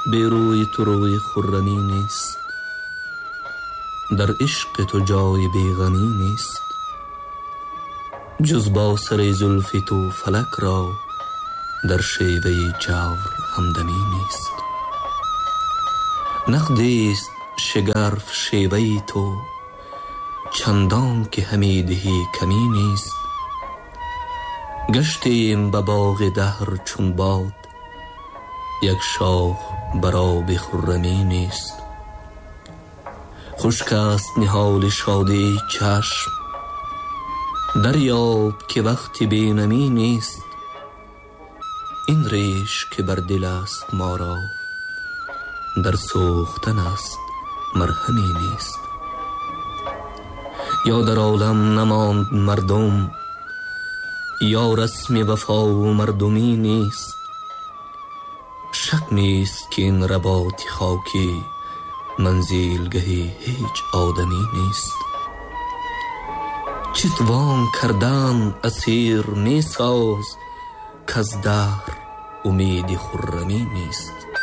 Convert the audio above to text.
به روی تو روی خرمی نیست، در عشق تو جای بیغمی نیست، جز با سر زلف تو فلک را در شیوه جور همدمی نیست. نقدیست شگرف شیوه تو، چندان که همی دهی کمی نیست. گشتیم به باغ دهر چون باد، یک شاخ بر آب خرمی نیست. خشک است نهال شادی چشم، دریاب که وقت بینمی نیست. این ریش که بر دل است ما را، در سوختن است مرهمی نیست. یا در عالم نماند مردم، یا رسم وفا و مردمی نیست. شک نیست که این رباط خاکی، منزلگهی هیچ آدمی نیست. چتوان کردن اسیر می ساز، کز دهر امید خرمی نیست.